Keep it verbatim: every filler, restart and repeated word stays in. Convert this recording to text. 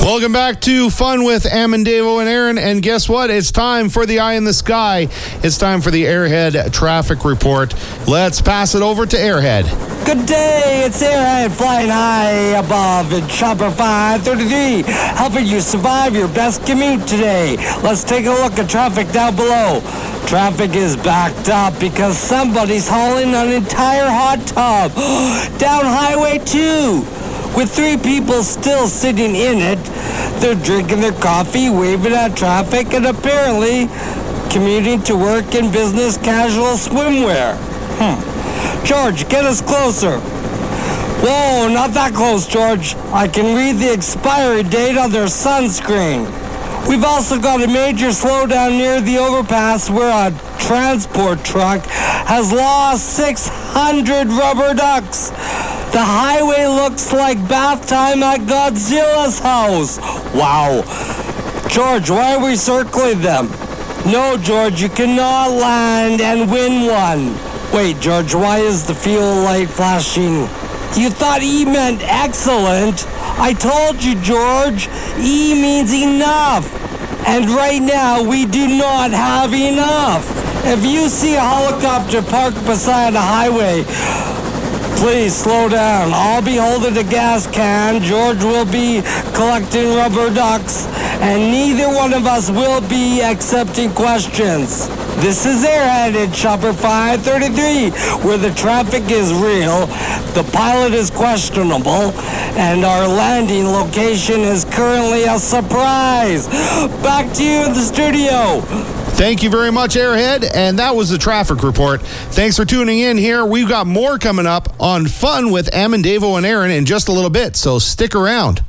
Welcome back to Fun with Amandavo and Aaron. And guess what? It's time for the Eye in the Sky. It's time for the Airhead Traffic Report. Let's pass it over to Airhead. Good day, it's Airhead flying high above in Chopper five thirty-three, helping you survive your best commute today. Let's take a look at traffic down below. Traffic is backed up because somebody's hauling an entire hot tub down Highway two. With three people still sitting in it, they're drinking their coffee, waving at traffic, and apparently commuting to work in business casual swimwear. Hmm. George, get us closer. Whoa, not that close, George. I can read the expiry date on their sunscreen. We've also got a major slowdown near the overpass where a transport truck has lost six hundred rubber ducks. The highway looks like bath time at Godzilla's house. Wow. George, why are we circling them? No, George, you cannot land and win one. Wait, George, why is the fuel light flashing? You thought E meant excellent. I told you, George. E means enough. And right now, we do not have enough. If you see a helicopter parked beside a highway, please slow down. I'll be holding a gas can. George will be collecting rubber ducks. And neither one of us will be accepting questions. This is Airhead at Chopper five thirty-three, where the traffic is real, the pilot is questionable, and our landing location is currently a surprise. Back to you in the studio. Thank you very much, Airhead. And that was the traffic report. Thanks for tuning in here. We've got more coming up on Fun with Amandavo and Aaron in just a little bit, so stick around.